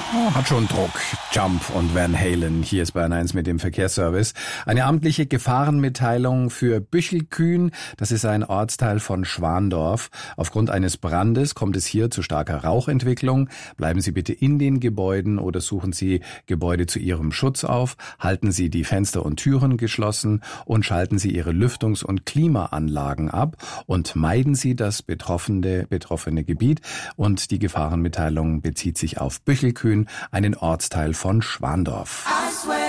Hat schon Druck. Jump und Van Halen. Hier ist Bayern 1 mit dem Verkehrsservice. Eine amtliche Gefahrenmitteilung für Büchelkühn. Das ist ein Ortsteil von Schwandorf. Aufgrund eines Brandes kommt es hier zu starker Rauchentwicklung. Bleiben Sie bitte in den Gebäuden oder suchen Sie Gebäude zu Ihrem Schutz auf. Halten Sie die Fenster und Türen geschlossen und schalten Sie Ihre Lüftungs- und Klimaanlagen ab und meiden Sie das betroffene Gebiet. Und die Gefahrenmitteilung bezieht sich auf Büchelkühn, einen Ortsteil von Schwandorf.